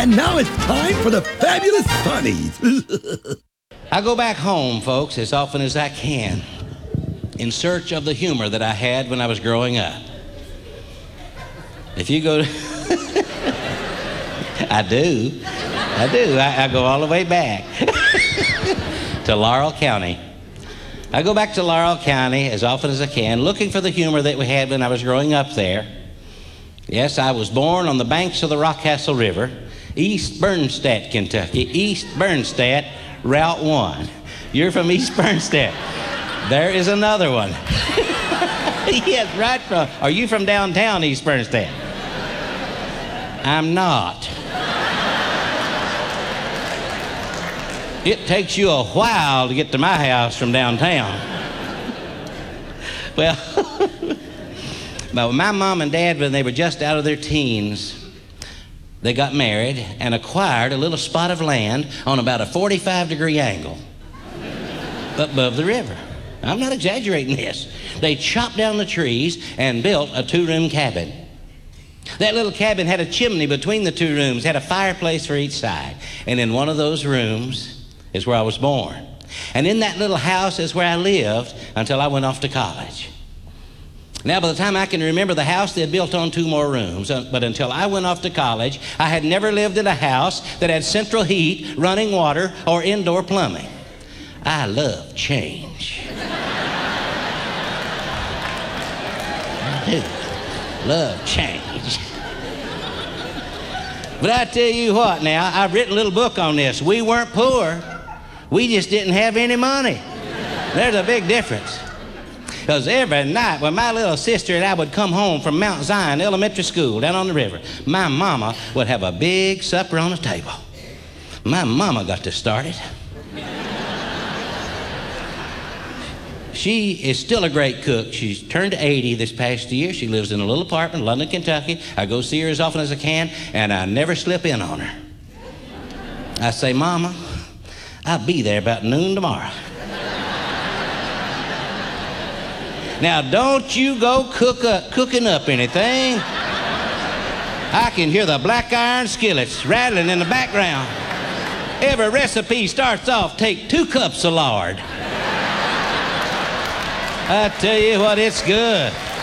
And now it's time for the Fabulous Funnies. I go back home, folks, as often as I can in search of the humor that I had when I was growing up. If you go to... I do. I go all the way back to Laurel County. I go back to Laurel County as often as I can, looking for the humor that we had when I was growing up there. Yes, I was born on the banks of the Rockcastle River, East Bernstadt, Kentucky. East Bernstadt, Route 1. You're from East Bernstadt. There is another one. Yes, right from... Are you from downtown East Bernstadt? I'm not. It takes you a while to get to my house from downtown. Well, but my mom and dad, when they were just out of their teens, they got married and acquired a little spot of land on about a 45-degree angle above the river. I'm not exaggerating this. They chopped down the trees and built a 2-room cabin. That little cabin had a chimney between the 2 rooms, had a fireplace for each side. And in one of those rooms is where I was born. And in that little house is where I lived until I went off to college. Now, by the time I can remember the house, they had built on 2 more rooms. But until I went off to college, I had never lived in a house that had central heat, running water, or indoor plumbing. I love change. I do. Love change. But I tell you what now, I've written a little book on this. We weren't poor. We just didn't have any money. There's a big difference. Because every night when my little sister and I would come home from Mount Zion Elementary School down on the river, my mama would have a big supper on the table. My mama got to start it. She is still a great cook. She's turned 80 this past year. She lives in a little apartment in London, Kentucky. I go see her as often as I can, and I never slip in on her. I say, Mama, I'll be there about noon tomorrow. Now, don't you go cooking up anything. I can hear the black iron skillets rattling in the background. Every recipe starts off, take 2 cups of lard. I tell you what, it's good.